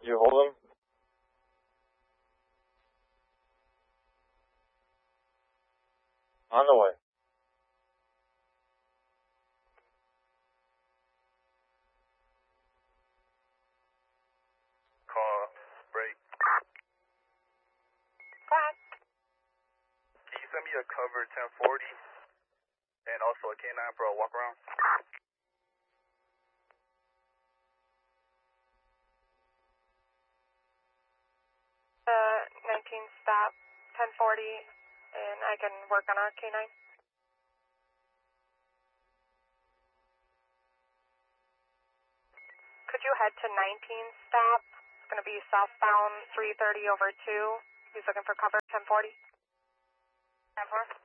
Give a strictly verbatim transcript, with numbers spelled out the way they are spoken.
You hold him? On the way. Call, break. What? Can you send me a cover ten forty and also a K nine for a walk around? Uh, nineteen stop, ten forty, and I can work on a K nine. Could you head to nineteen stop? It's going to be southbound three thirty over two. He's looking for cover ten forty. ten four.